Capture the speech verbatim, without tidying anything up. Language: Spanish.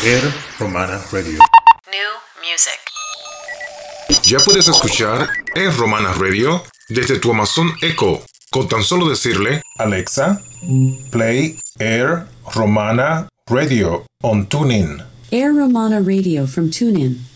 Air Romana Radio. New music. Ya puedes escuchar Air Romana Radio desde tu Amazon Echo, con tan solo decirle: Alexa, play Air Romana Radio on TuneIn. Air Romana Radio from TuneIn.